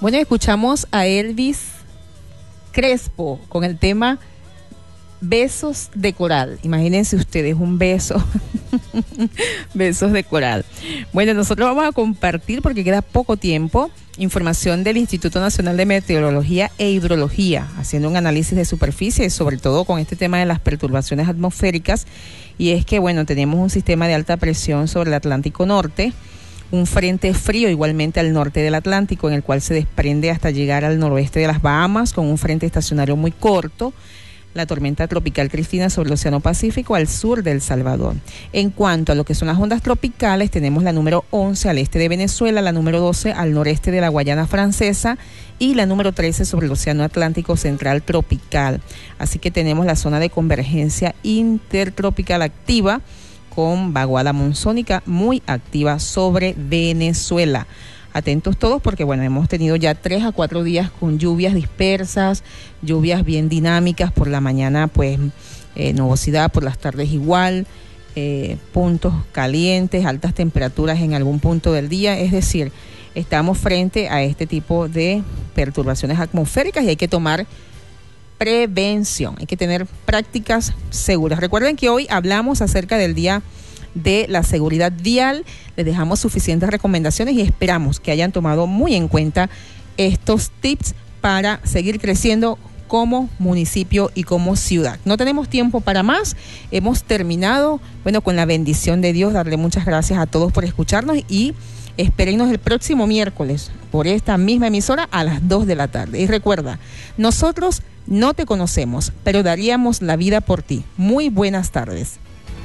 Bueno, escuchamos a Elvis Crespo con el tema Besos de Coral. Imagínense ustedes un beso. Besos de coral. Bueno, nosotros vamos a compartir, porque queda poco tiempo, información del Instituto Nacional de Meteorología e Hidrología, haciendo un análisis de superficie, sobre todo con este tema de las perturbaciones atmosféricas. Y es que, bueno, tenemos un sistema de alta presión sobre el Atlántico Norte, un frente frío igualmente al norte del Atlántico, en el cual se desprende hasta llegar al noroeste de las Bahamas, con un frente estacionario muy corto, la tormenta tropical Cristina sobre el Océano Pacífico al sur de El Salvador. En cuanto a lo que son las ondas tropicales, tenemos la número 11 al este de Venezuela, la número 12 al noreste de la Guayana Francesa y la número 13 sobre el Océano Atlántico Central Tropical. Así que tenemos la zona de convergencia intertropical activa, con vaguada monzónica muy activa sobre Venezuela. Atentos todos, porque bueno, hemos tenido ya 3 a 4 días con lluvias dispersas, lluvias bien dinámicas, por la mañana pues nubosidad, por las tardes igual, puntos calientes, altas temperaturas en algún punto del día. Es decir, estamos frente a este tipo de perturbaciones atmosféricas y hay que tomar prevención, hay que tener prácticas seguras. Recuerden que hoy hablamos acerca del día de la seguridad vial, les dejamos suficientes recomendaciones y esperamos que hayan tomado muy en cuenta estos tips para seguir creciendo como municipio y como ciudad. No tenemos tiempo para más, hemos terminado, bueno, con la bendición de Dios, darle muchas gracias a todos por escucharnos y espérenos el próximo miércoles por esta misma emisora a las 2 de la tarde. Y recuerda, nosotros no te conocemos, pero daríamos la vida por ti. Muy buenas tardes.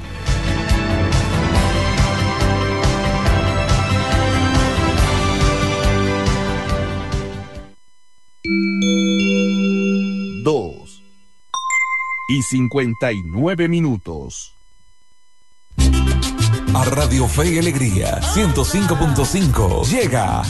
Dos y 59 minutos. A Radio Fe y Alegría 105.5 llega